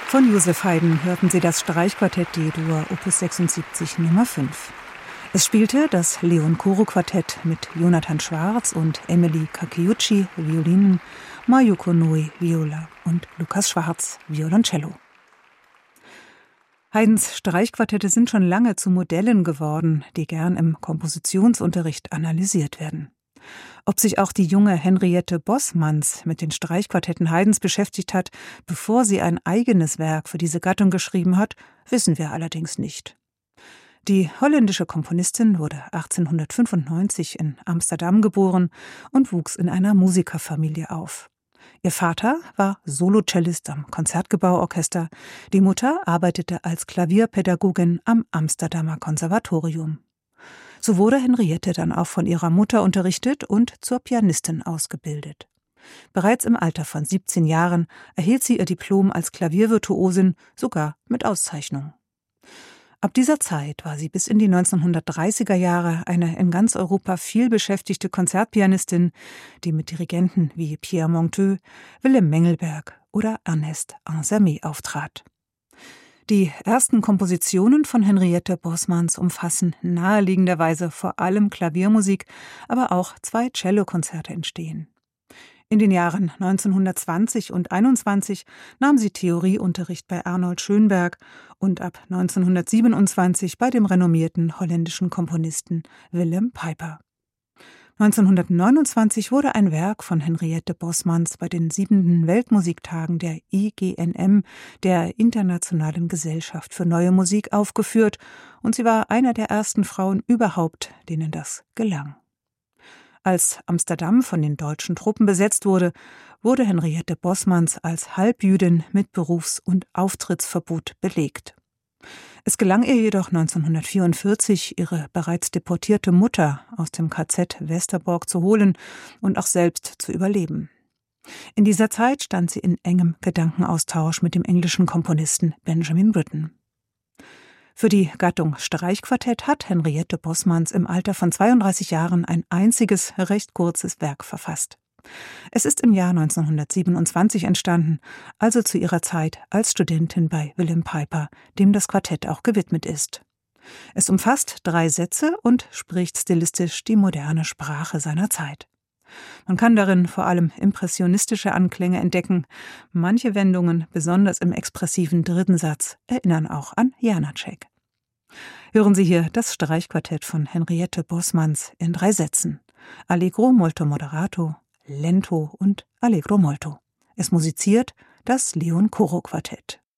Von Joseph Haydn hörten Sie das Streichquartett D-Dur Opus 76 Nummer 5. Es spielte das Leon-Koro-Quartett mit Jonathan Schwarz und Emily Kakeuchi, Violinen, Mayuko Noe, Viola und Lukas Schwarz, Violoncello. Haydns Streichquartette sind schon lange zu Modellen geworden, die gern im Kompositionsunterricht analysiert werden. Ob sich auch die junge Henriette Bosmans mit den Streichquartetten Haydns beschäftigt hat, bevor sie ein eigenes Werk für diese Gattung geschrieben hat, wissen wir allerdings nicht. Die holländische Komponistin wurde 1895 in Amsterdam geboren und wuchs in einer Musikerfamilie auf. Ihr Vater war Solocellist am Konzertgebauorchester, die Mutter arbeitete als Klavierpädagogin am Amsterdamer Konservatorium. So wurde Henriette dann auch von ihrer Mutter unterrichtet und zur Pianistin ausgebildet. Bereits im Alter von 17 Jahren erhielt sie ihr Diplom als Klaviervirtuosin, sogar mit Auszeichnung. Ab dieser Zeit war sie bis in die 1930er Jahre eine in ganz Europa viel beschäftigte Konzertpianistin, die mit Dirigenten wie Pierre Monteux, Willem Mengelberg oder Ernest Ansermet auftrat. Die ersten Kompositionen von Henriette Bosmans umfassen naheliegenderweise vor allem Klaviermusik, aber auch 2 Cellokonzerte entstehen. In den Jahren 1920 und 1921 nahm sie Theorieunterricht bei Arnold Schönberg und ab 1927 bei dem renommierten holländischen Komponisten Willem Pijper. 1929 wurde ein Werk von Henriette Bosmans bei den 7. Weltmusiktagen der IGNM, der Internationalen Gesellschaft für Neue Musik, aufgeführt und sie war einer der ersten Frauen überhaupt, denen das gelang. Als Amsterdam von den deutschen Truppen besetzt wurde, wurde Henriette Bosmans als Halbjüdin mit Berufs- und Auftrittsverbot belegt. Es gelang ihr jedoch 1944, ihre bereits deportierte Mutter aus dem KZ Westerbork zu holen und auch selbst zu überleben. In dieser Zeit stand sie in engem Gedankenaustausch mit dem englischen Komponisten Benjamin Britten. Für die Gattung Streichquartett hat Henriette Bosmans im Alter von 32 Jahren ein einziges, recht kurzes Werk verfasst. Es ist im Jahr 1927 entstanden, also zu ihrer Zeit als Studentin bei Willem Pijper, dem das Quartett auch gewidmet ist. Es umfasst 3 Sätze und spricht stilistisch die moderne Sprache seiner Zeit. Man kann darin vor allem impressionistische Anklänge entdecken. Manche Wendungen, besonders im expressiven 3. Satz, erinnern auch an Janáček. Hören Sie hier das Streichquartett von Henriette Bosmans in 3 Sätzen: Allegro molto moderato, Lento und Allegro molto. Es musiziert das Leon-Koro-Quartett.